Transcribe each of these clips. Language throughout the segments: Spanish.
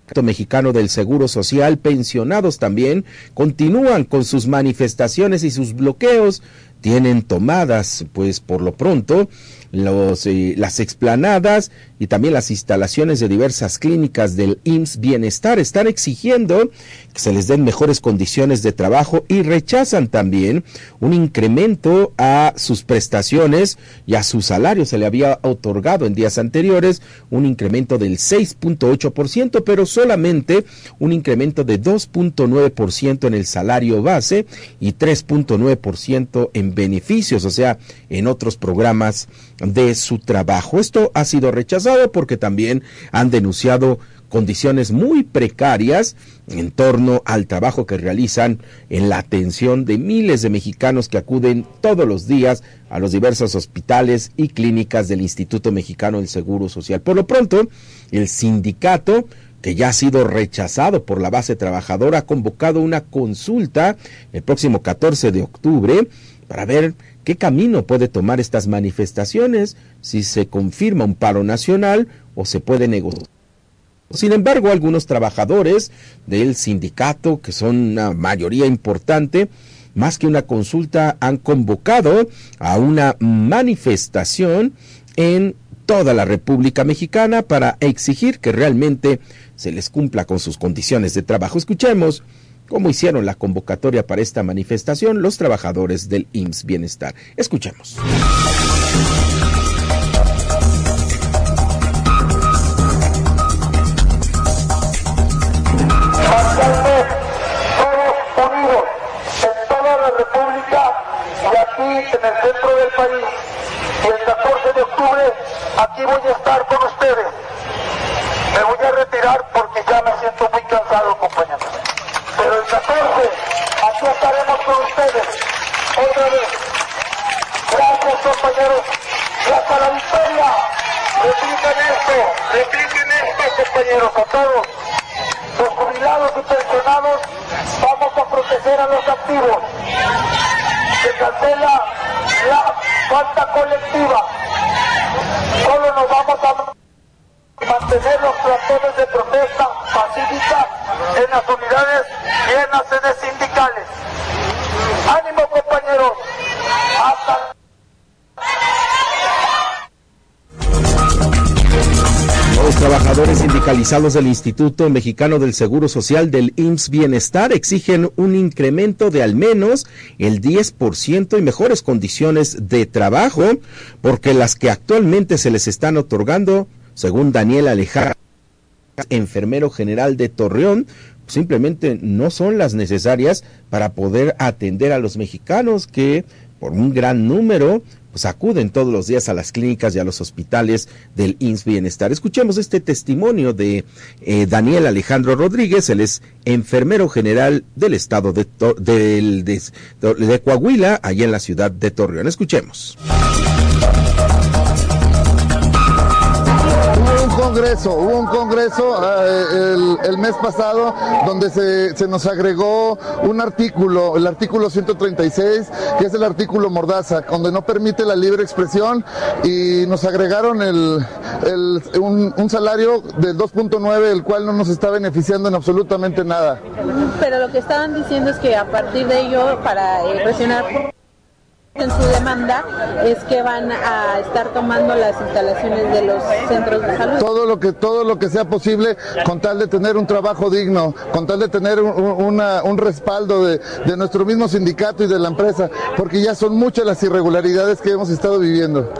Mexicano del Seguro Social, pensionados también, continúan con sus manifestaciones y sus bloqueos. Tienen tomadas, pues por lo pronto, las explanadas y también las instalaciones de diversas clínicas del IMSS Bienestar. Están exigiendo que se les den mejores condiciones de trabajo y rechazan también un incremento a sus prestaciones y a su salario. Se le había otorgado en días anteriores un incremento del 6.8%, pero solamente un incremento de 2.9% en el salario base y 3.9% en beneficios, o sea, en otros programas de su trabajo. Esto ha sido rechazado porque también han denunciado condiciones muy precarias en torno al trabajo que realizan en la atención de miles de mexicanos que acuden todos los días a los diversos hospitales y clínicas del Instituto Mexicano del Seguro Social. Por lo pronto, el sindicato, que ya ha sido rechazado por la base trabajadora, ha convocado una consulta el próximo 14 de octubre para ver qué camino puede tomar estas manifestaciones, si se confirma un paro nacional o se puede negociar. Sin embargo, algunos trabajadores del sindicato, que son una mayoría importante, más que una consulta, han convocado a una manifestación en toda la República Mexicana para exigir que realmente se les cumpla con sus condiciones de trabajo. Escuchemos cómo hicieron la convocatoria para esta manifestación los trabajadores del IMSS Bienestar. Escuchemos. Todos unidos en toda la República y aquí en el centro del país. Y el 14 de octubre aquí voy a estar con ustedes. Me voy a retirar porque ya me siento muy cansado, compañeros. Pero el 14, aquí estaremos con ustedes, otra vez. Gracias, compañeros. Hasta la victoria. Repliquen esto, compañeros, a todos. Los jubilados y pensionados, vamos a proteger a los activos. Se cancela la falta colectiva. Solo nos vamos a mantener los plantones de protesta pacífica en las unidades llenas de sindicales. ¡Ánimo, compañeros! ¡Hasta! Los trabajadores sindicalizados del Instituto Mexicano del Seguro Social del IMSS Bienestar exigen un incremento de al menos el 10% y mejores condiciones de trabajo, porque las que actualmente se les están otorgando, según Daniel Alejandro, enfermero general de Torreón, simplemente no son las necesarias para poder atender a los mexicanos que, por un gran número, pues acuden todos los días a las clínicas y a los hospitales del IMSS Bienestar. Escuchemos este testimonio de Daniel Alejandro Rodríguez. Él es enfermero general del estado de Coahuila, allá en la ciudad de Torreón. Escuchemos. Hubo un congreso el mes pasado donde se nos agregó un artículo, el artículo 136, que es el artículo Mordaza, donde no permite la libre expresión, y nos agregaron un salario del 2.9, el cual no nos está beneficiando en absolutamente nada. Pero lo que estaban diciendo es que a partir de ello, para presionar en su demanda, es que van a estar tomando las instalaciones de los centros de salud. Todo lo que sea posible con tal de tener un trabajo digno, con tal de tener un respaldo de nuestro mismo sindicato y de la empresa, porque ya son muchas las irregularidades que hemos estado viviendo.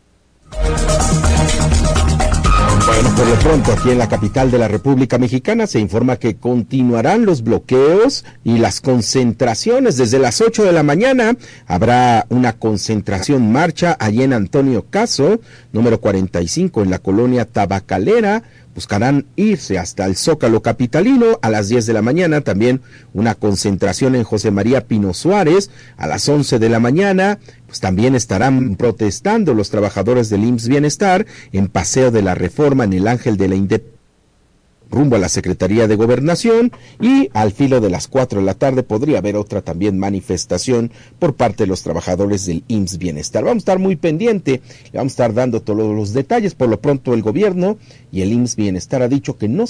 Bueno, por lo pronto aquí en la capital de la República Mexicana se informa que continuarán los bloqueos y las concentraciones. Desde las 8 de la mañana habrá una concentración marcha allí en Antonio Caso, número 45, en la colonia Tabacalera. Buscarán irse hasta el Zócalo capitalino. A las 10 de la mañana también una concentración en José María Pino Suárez. A las 11 de la mañana pues también estarán protestando los trabajadores del IMSS Bienestar en Paseo de la Reforma, en el Ángel de la Independencia, rumbo a la Secretaría de Gobernación, y al filo de las 4 de la tarde podría haber otra también manifestación por parte de los trabajadores del IMSS Bienestar. Vamos a estar muy pendiente, le vamos a estar dando todos los detalles. Por lo pronto el gobierno y el IMSS Bienestar ha dicho que no